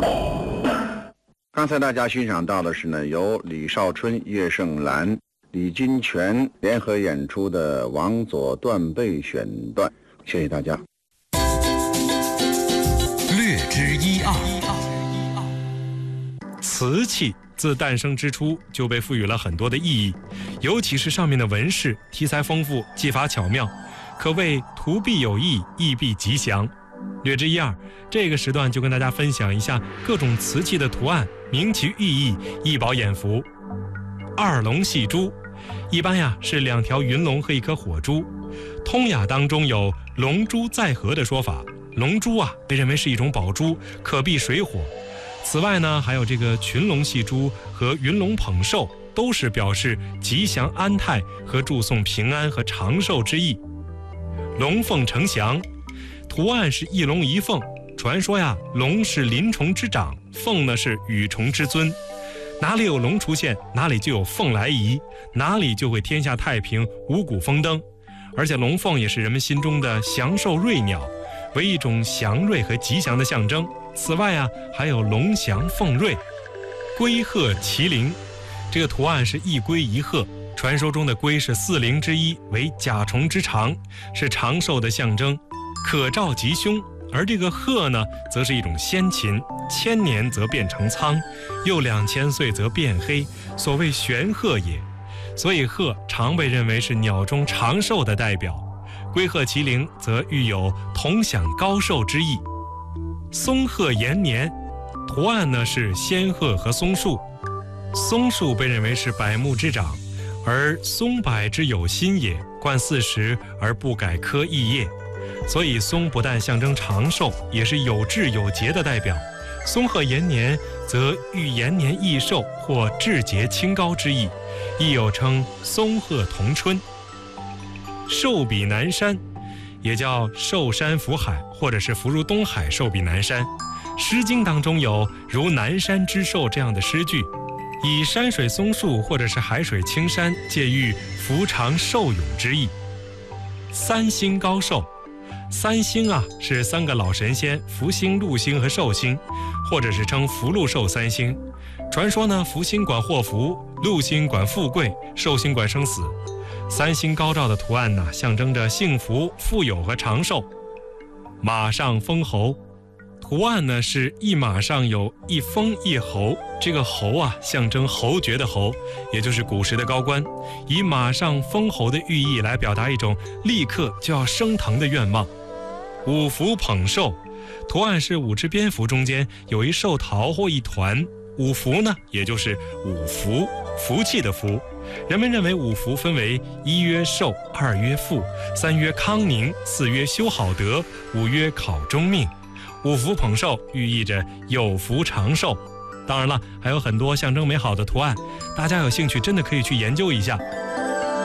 刚才大家欣赏到的是呢，由李少春、叶盛兰、李金泉联合演出的《王佐断背》选段，谢谢大家。 略知一二。 瓷器自诞生之初就被赋予了很多的意义，尤其是上面的纹饰，题材丰富，技法巧妙，可谓图必有意，意必吉祥。略知一二，这个时段就跟大家分享一下各种瓷器的图案，明其寓意，一饱眼福。二龙戏珠，一般呀是2条云龙和1颗火珠，通雅当中有龙珠载河的说法。龙珠啊被认为是一种宝珠，可避水火。此外呢，还有这个群龙戏珠和云龙捧寿，都是表示吉祥安泰和祝颂平安和长寿之意。龙凤呈祥，图案是一龙一凤，传说呀，龙是鳞虫之长，凤呢是羽虫之尊。哪里有龙出现，哪里就有凤来仪，哪里就会天下太平，五谷丰登。而且龙凤也是人们心中的祥寿瑞鸟，为一种祥瑞和吉祥的象征。此外啊，还有龙翔凤瑞。龟鹤麒麟，这个图案是一龟一鹤，传说中的龟是4灵之一，为甲虫之长，是长寿的象征，可兆吉凶。而这个鹤呢，则是一种先禽，1000年则变成苍，又2000岁则变黑，所谓玄鹤也。所以鹤常被认为是鸟中长寿的代表。龟鹤麒麟则寓有同享高寿之意。松鹤延年，图案呢是仙鹤和松树。松树被认为是百木之长，而松柏之有心也，冠40而不改科异业。所以松不但象征长寿，也是有志有节的代表。松鹤延年则寓延年益寿或志节清高之意，亦有称松鹤同春。寿比南山，也叫寿山福海，或者是福如东海，寿比南山。诗经当中有如南山之寿这样的诗句，以山水松树或者是海水青山借喻福长寿永之意。3星高寿，三星啊是3个老神仙，福星、禄星和寿星，或者是称福禄寿3星。传说呢，福星管祸福，禄星管富贵，寿星管生死。3星高照的图案呢，象征着幸福、富有和长寿。马上封侯，图案呢是一马上有一封一侯，这个侯啊象征侯爵的侯，也就是古时的高官，以马上封侯的寓意来表达一种立刻就要升腾的愿望。五福捧寿，图案是5只蝙蝠中间有一寿桃或一团，五福呢也就是五福，福气的福。人们认为五福分为1曰寿，2曰富，3曰康宁，4曰修好德，5曰考中命。五福捧寿寓意着有福长寿。当然了，还有很多象征美好的图案，大家有兴趣真的可以去研究一下。